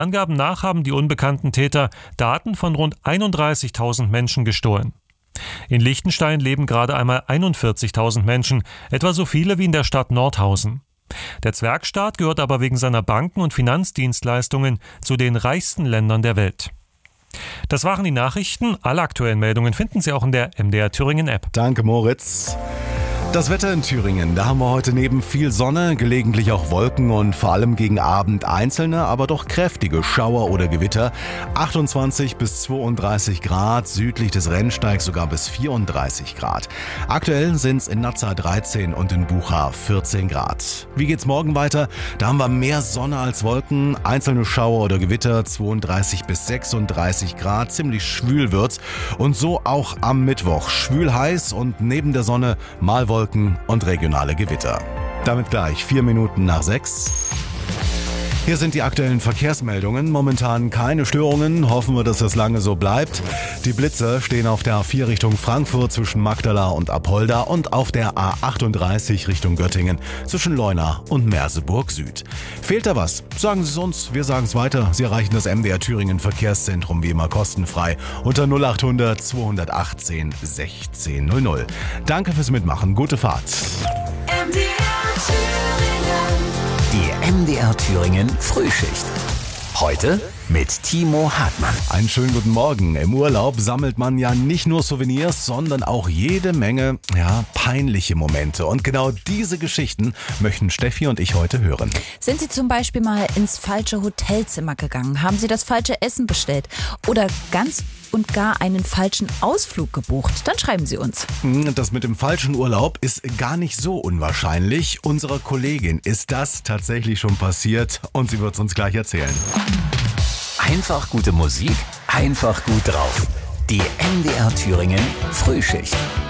Angaben nach haben die unbekannten Täter Daten von rund 31.000 Menschen gestohlen. In Liechtenstein leben gerade einmal 41.000 Menschen, etwa so viele wie in der Stadt Nordhausen. Der Zwergstaat gehört aber wegen seiner Banken- und Finanzdienstleistungen zu den reichsten Ländern der Welt. Das waren die Nachrichten. Alle aktuellen Meldungen finden Sie auch in der MDR Thüringen App. Danke, Moritz. Das Wetter in Thüringen, da haben wir heute neben viel Sonne, gelegentlich auch Wolken und vor allem gegen Abend einzelne, aber doch kräftige Schauer oder Gewitter. 28 bis 32 Grad, südlich des Rennsteigs sogar bis 34 Grad. Aktuell sind es in Nazza 13 und in Bucha 14 Grad. Wie geht's morgen weiter? Da haben wir mehr Sonne als Wolken, einzelne Schauer oder Gewitter, 32 bis 36 Grad, ziemlich schwül wird's. Und so auch am Mittwoch, schwül heiß und neben der Sonne mal Wolken und regionale Gewitter. Damit gleich 4 Minuten nach 6. Hier sind die aktuellen Verkehrsmeldungen. Momentan keine Störungen. Hoffen wir, dass das lange so bleibt. Die Blitzer stehen auf der A4 Richtung Frankfurt zwischen Magdala und Apolda und auf der A38 Richtung Göttingen zwischen Leuna und Merseburg Süd. Fehlt da was? Sagen Sie es uns, wir sagen es weiter. Sie erreichen das MDR Thüringen Verkehrszentrum wie immer kostenfrei unter 0800 218 1600. Danke fürs Mitmachen. Gute Fahrt. Die MDR Thüringen Frühschicht. Heute mit Timo Hartmann. Einen schönen guten Morgen. Im Urlaub sammelt man ja nicht nur Souvenirs, sondern auch jede Menge, peinliche Momente. Und genau diese Geschichten möchten Steffi und ich heute hören. Sind Sie zum Beispiel mal ins falsche Hotelzimmer gegangen? Haben Sie das falsche Essen bestellt? Oder ganz und gar einen falschen Ausflug gebucht? Dann schreiben Sie uns. Das mit dem falschen Urlaub ist gar nicht so unwahrscheinlich. Unserer Kollegin ist das tatsächlich schon passiert und sie wird es uns gleich erzählen. Einfach gute Musik, einfach gut drauf. Die MDR Thüringen Frühschicht.